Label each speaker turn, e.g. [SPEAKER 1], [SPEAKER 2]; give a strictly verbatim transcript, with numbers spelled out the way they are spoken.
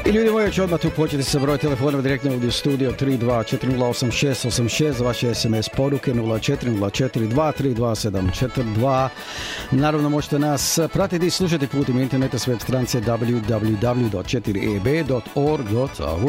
[SPEAKER 1] I ljudi moji, ću odmah tu početi sa broj telefonova direktno ovdje u studio tri dva četiri nula osam šest osam šest za vaše es em es poruke nula četiri nula četiri dva tri dva sedam četiri dva. Naravno možete nas pratiti i slušati putem interneta s web stranice w w w dot četiri e b dot org dot a u.